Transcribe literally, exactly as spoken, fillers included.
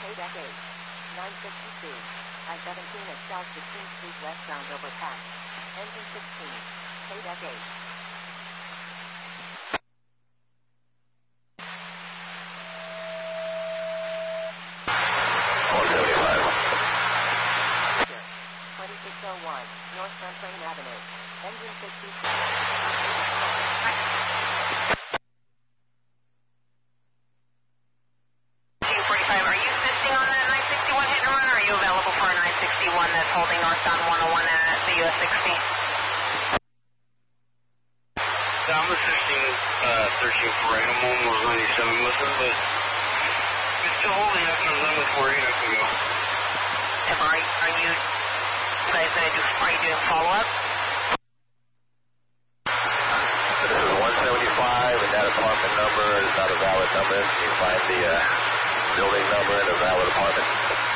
Payback eight. nine fifty-two. I seventeen at South sixteenth Street westbound overpass. Engine sixteen. Payback eight. twenty-six oh one. North Champlain Avenue. Engine sixty-two. Are you assisting on that nine sixty-one hit and run, or are you available for a nine sixty-one that's holding northbound one oh one at the U S sixty? Yeah, I'm assisting, uh, searching for animal on ninety-seven with him, but it's still holding up and I'm with four eight, I can go. If are, are you guys going to do, are you doing follow-up? This is one seventy-five, and that apartment number is not a valid number. Can you find the uh, building number and a valid apartment?